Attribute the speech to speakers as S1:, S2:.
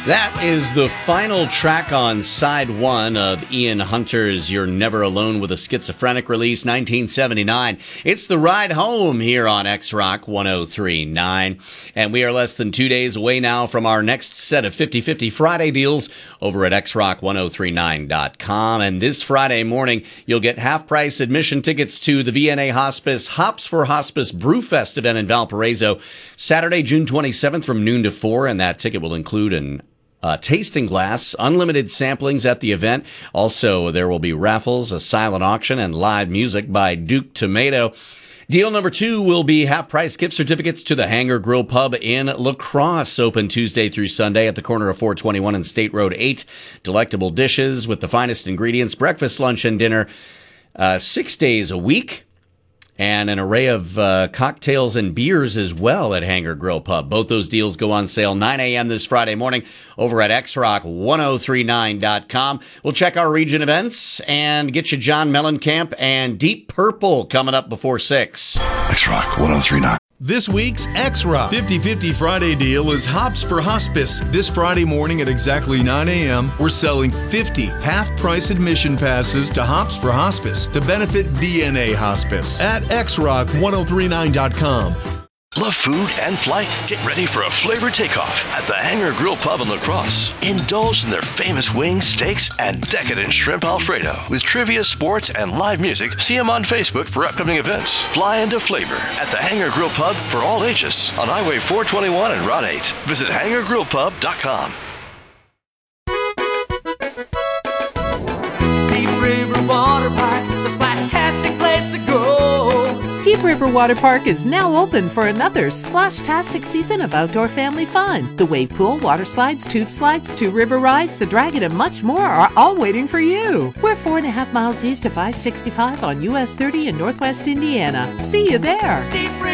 S1: That is the final track on side one of Ian Hunter's You're Never Alone with a Schizophrenic release, 1979. It's the ride home here on X-Rock 103.9. And we are less than 2 days away now from our next set of 50/50 Friday deals over at xrock1039.com. And this Friday morning, you'll get half-price admission tickets to the VNA Hospice Hops for Hospice Brewfest event in Valparaiso, Saturday, June 27th from noon to 4. And that ticket will include an tasting glass, unlimited samplings at the event. Also, there will be raffles, a silent auction, and live music by Duke Tomato. Deal number 2 will be half-price gift certificates to the Hangar Grill Pub in La Crosse, open Tuesday through Sunday at the corner of 421 and State Road 8. Delectable dishes with the finest ingredients, breakfast, lunch, and dinner 6 days a week. And an array of cocktails and beers as well at Hangar Grill Pub. Both those deals go on sale 9 a.m. this Friday morning over at xrock1039.com. We'll check our region events and get you John Mellencamp and Deep Purple coming up before 6.
S2: X-Rock 1039.
S3: This week's X-Rock 50/50 Friday deal is Hops for Hospice. This Friday morning at exactly 9 a.m., we're selling 50 half-price admission passes to Hops for Hospice to benefit VNA Hospice at xrock1039.com.
S2: Love food and flight? Get ready for a flavor takeoff at the Hangar Grill Pub in La Crosse. Indulge in their famous wings, steaks, and decadent shrimp Alfredo. With trivia, sports, and live music, see them on Facebook for upcoming events. Fly into flavor at the Hangar Grill Pub for all ages on Highway 421 and Route 8. Visit hangargrillpub.com.
S4: Deep River Water Park, the splash-tastic place to go.
S5: Deep River Water Park is now open for another splash-tastic season of outdoor family fun. The wave pool, water slides, tube slides, 2 river rides, the dragon, and much more are all waiting for you. We're 4.5 miles east of I-65 on US 30 in Northwest Indiana. See you there.
S4: Deep River